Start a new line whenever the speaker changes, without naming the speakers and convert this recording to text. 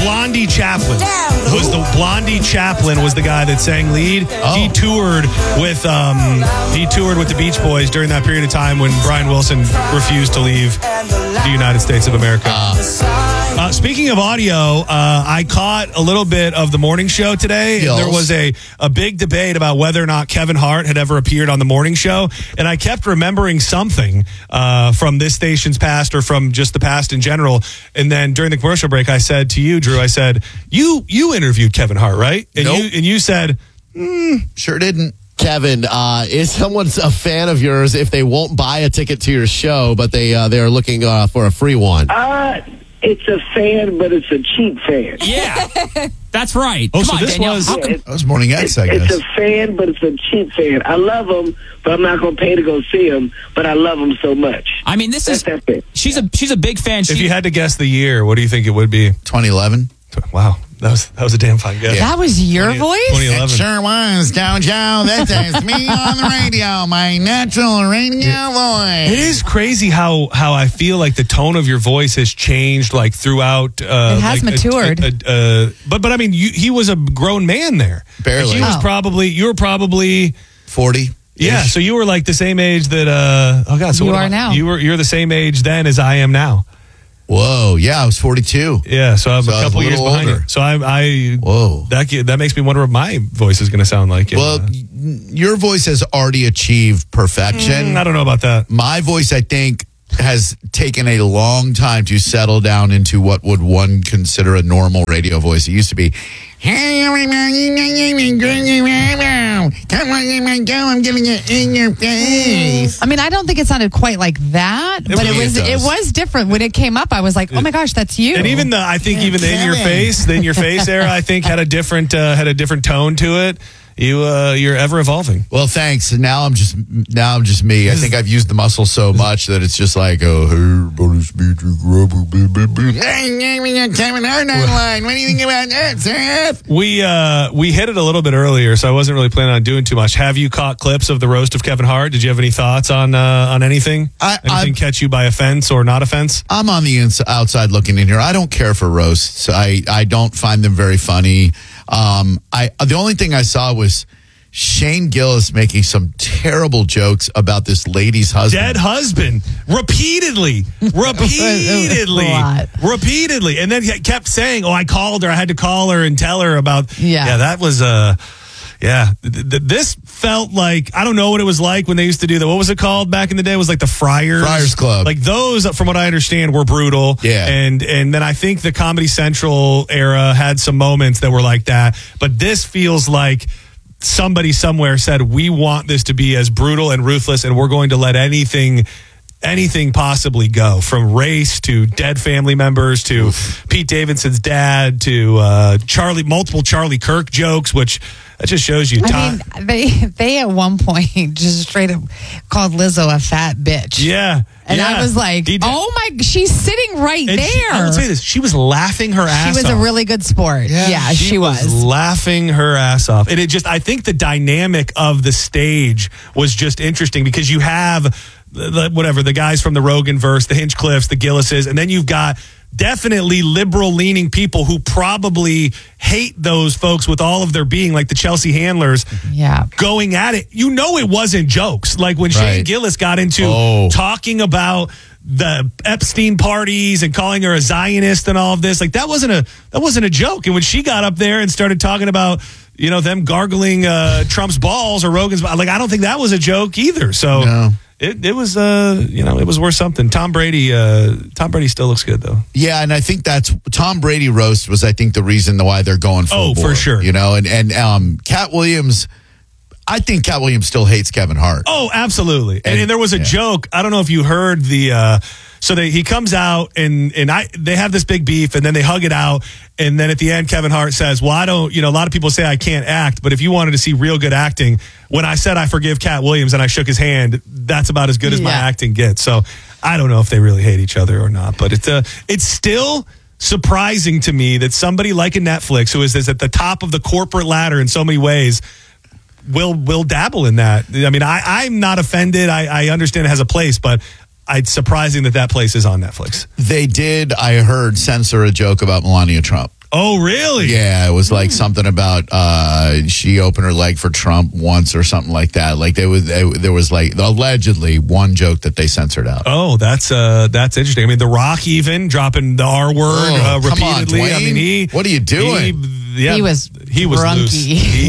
Blondie Chaplin was the guy that sang lead.
Oh.
He toured with the Beach Boys during that period of time when Brian Wilson refused to leave the United States of America. Speaking of audio, I caught a little bit of the morning show today.
Yes.
There was a big debate about whether or not Kevin Hart had ever appeared on the morning show. And I kept remembering something from this station's past or from just the past in general. And then during the commercial break, I said to you, Drew, I said, you interviewed Kevin Hart, right? And
Nope.
you said,
Sure didn't.
Kevin, is someone a fan of yours if they won't buy a ticket to your show, but they're looking for a free one?
It's a fan, but it's a cheap fan.
Yeah, that's right.
Oh,
Come
so
on,
this
Danielle.
was-
How come-
That was Morning X, I guess.
It's a fan, but it's a cheap fan. I love him, but I'm not going to pay to go see him, but I love him so much.
I mean, this is
That's it.
she's a big fan.
if you had to guess the year, what do you think it would be?
2011.
Wow, that was a damn fine guess.
That was your voice?
2011.
Sure was, Jojo. That's me on the radio, my natural radio voice.
It is crazy how I feel like the tone of your voice has changed like throughout.
It has matured.
But I mean, he was a grown man there.
Barely.
He was you were probably
40.
yeah. So you were like the same age that So
You
what
are
am I-
now.
You're the same age then as I am now.
Whoa, yeah, I was 42.
Yeah. So I'm
So
a
I was
couple
a
years
little
behind
older.
you. So I
Whoa.
that makes me wonder what my voice is going to sound like.
Well, your voice has already achieved perfection.
I don't know about that.
My voice, I think, has taken a long time to settle down into what would one consider a normal radio voice. It used to be, hey, everybody, come on, go, I'm getting it in your face.
I mean, I don't think it sounded quite like that, but
really
it was different. When it came up, I was like, oh my gosh, that's you.
And even I think even the in your face era, I think had a different tone to it. You're ever evolving.
Well, thanks. Now I'm just me. I think I've used the muscle so much that it's just like, oh, hey, everybody, speed to grubble, Hey, we got Kevin Hart online. What do you think about that, Seth?
We hit it a little bit earlier, so I wasn't really planning on doing too much. Have you caught clips of the roast of Kevin Hart? Did you have any thoughts on anything? Anything catch you by offense or not offense?
I'm on the outside looking in here. I don't care for roasts. I don't find them very funny. The only thing I saw was Shane Gillis making some terrible jokes about this lady's husband.
Dead husband. Repeatedly. And then he kept saying, I called her. I had to call her and tell her about.
Yeah.
That was, this felt like, I don't know what it was like when they used to do that. What was it called back in the day? It was like the Friars
Club.
Like those, from what I understand, were brutal.
Yeah.
And then I think the Comedy Central era had some moments that were like that. But this feels like somebody somewhere said, we want this to be as brutal and ruthless, and we're going to let anything possibly go, from race to dead family members to Pete Davidson's dad to multiple Charlie Kirk jokes, which that just shows you.
I mean, they at one point just straight up called Lizzo a fat bitch.
Yeah.
And I was like, oh my, she's sitting right
And
there.
I would say this. She was laughing her ass off.
She was a really good sport. Yeah, she was.
Laughing her ass off. And I think the dynamic of the stage was just interesting because you have the guys from the Rogan-verse, the Hinchcliffes, the Gillises, and then you've got definitely liberal-leaning people who probably hate those folks with all of their being, like the Chelsea Handlers, going at it. You know it wasn't jokes. Like when Shane Gillis got into talking about the Epstein parties and calling her a Zionist and all of this, like that wasn't a joke. And when she got up there and started talking about them gargling Trump's balls or Rogan's, like I don't think that was a joke either. So.
No.
It was it was worth something. Tom Brady still looks good though.
Yeah, and I think that's Tom Brady roast was, I think, the reason why they're going full bore,
for sure.
And Cat Williams, I think Cat Williams still hates Kevin Hart.
Oh, absolutely. And there was a joke. I don't know if you heard the. He comes out and they have this big beef, and then they hug it out, and then at the end Kevin Hart says, "Well, I don't. A lot of people say I can't act, but if you wanted to see real good acting, when I said I forgive Cat Williams and I shook his hand, that's about as good as my acting gets." So I don't know if they really hate each other or not, but it's still surprising to me that somebody like a Netflix, who is at the top of the corporate ladder in so many ways, will dabble in that. I mean, I'm not offended. I understand it has a place, but it's surprising that place is on Netflix.
They did, I heard, censor a joke about Melania Trump.
Oh, really?
Yeah, it was like something about she opened her leg for Trump once or something like that. Like there was like allegedly one joke that they censored out.
Oh, that's interesting. I mean, The Rock even dropping the R word
Come on,
repeatedly.
Dwayne.
I mean,
what are you doing?
He was
loose.
drunky.